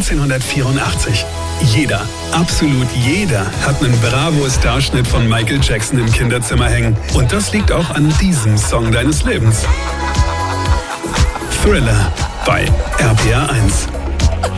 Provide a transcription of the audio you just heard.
1984. Jeder, absolut jeder, hat einen Bravo-Starschnitt von Michael Jackson im Kinderzimmer hängen. Und das liegt auch an diesem Song deines Lebens. Thriller bei RPR 1.